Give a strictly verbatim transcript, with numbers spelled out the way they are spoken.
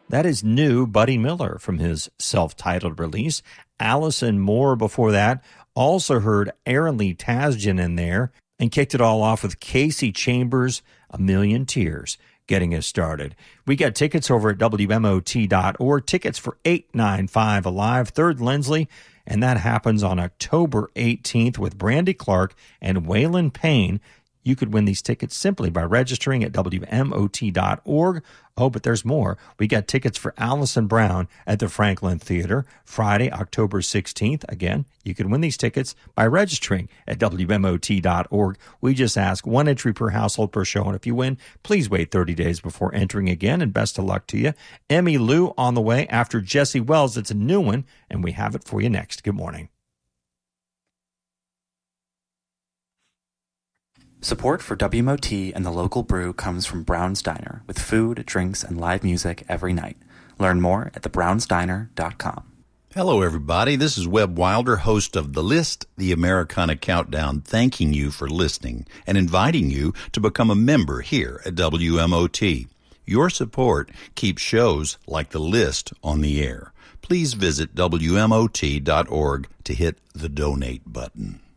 That is new Buddy Miller from his self-titled release. Allison Moore before that. Also heard Aaron Lee Tasjan in there, and kicked it all off with Casey Chambers, A Million Tears, getting us started. We got tickets over at W M O T dot org, tickets for eight ninety-five Alive, third Lindsley, and that happens on October eighteenth with Brandy Clark and Waylon Payne. You could win these tickets simply by registering at W M O T dot org. Oh, but there's more. We got tickets for Allison Brown at the Franklin Theater Friday, October sixteenth. Again, you can win these tickets by registering at W M O T dot org. We just ask one entry per household per show, and if you win, please wait thirty days before entering again, and best of luck to you. Emmy Lou on the way after Jesse Wells. It's a new one, and we have it for you next. Good morning. Support for W M O T and the local brew comes from Brown's Diner, with food, drinks, and live music every night. Learn more at the browns diner dot com. Hello, everybody. This is Webb Wilder, host of The List, the Americana Countdown, thanking you for listening and inviting you to become a member here at W M O T. Your support keeps shows like The List on the air. Please visit W M O T dot org to hit the donate button.